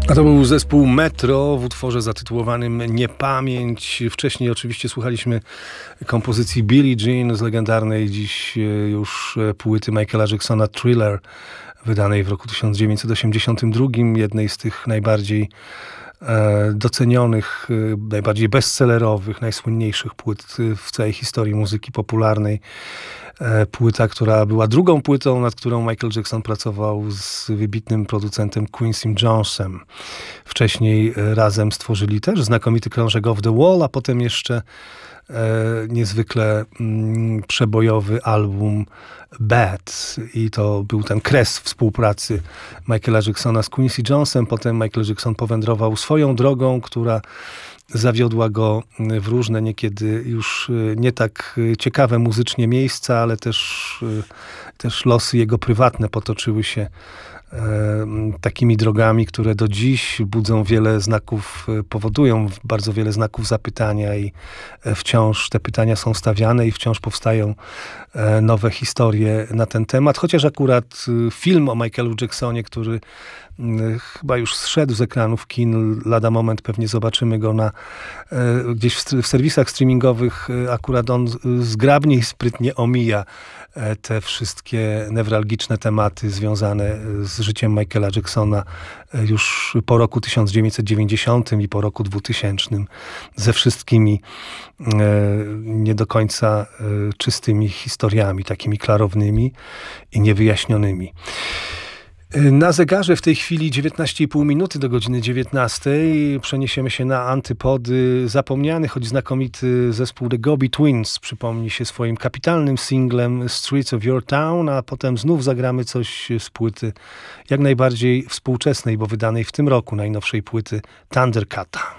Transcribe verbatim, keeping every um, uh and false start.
A to był zespół Metro w utworze zatytułowanym Niepamięć. Wcześniej oczywiście słuchaliśmy kompozycji Billie Jean z legendarnej dziś już płyty Michaela Jacksona Thriller, wydanej w roku tysiąc dziewięćset osiemdziesiątym drugim, jednej z tych najbardziej docenionych, najbardziej bestsellerowych, najsłynniejszych płyt w całej historii muzyki popularnej. Płyta, która była drugą płytą, nad którą Michael Jackson pracował z wybitnym producentem Quincy Jonesem. Wcześniej razem stworzyli też znakomity krążek Off the Wall, a potem jeszcze e, niezwykle mm, przebojowy album Bad. I to był ten kres współpracy Michaela Jacksona z Quincy Jonesem. Potem Michael Jackson powędrował swoją drogą, która zawiodła go w różne, niekiedy już nie tak ciekawe muzycznie miejsca, ale też, też losy jego prywatne potoczyły się takimi drogami, które do dziś budzą wiele znaków, powodują bardzo wiele znaków zapytania i wciąż te pytania są stawiane i wciąż powstają nowe historie na ten temat. Chociaż akurat film o Michaelu Jacksonie, który chyba już zszedł z ekranów kin, lada moment pewnie zobaczymy go na, gdzieś w, w serwisach streamingowych, akurat on zgrabnie i sprytnie omija te wszystkie newralgiczne tematy związane z życiem Michaela Jacksona już po roku tysiąc dziewięćset dziewięćdziesiątym i po roku dwutysięcznym, ze wszystkimi nie do końca czystymi historiami, takimi klarownymi i niewyjaśnionymi. Na zegarze w tej chwili dziewiętnaście i pół minuty do godziny dziewiętnastej. Przeniesiemy się na antypody. Zapomniany, choć znakomity zespół The Gobi Twins przypomni się swoim kapitalnym singlem Streets of Your Town, a potem znów zagramy coś z płyty jak najbardziej współczesnej, bo wydanej w tym roku najnowszej płyty Thundercata.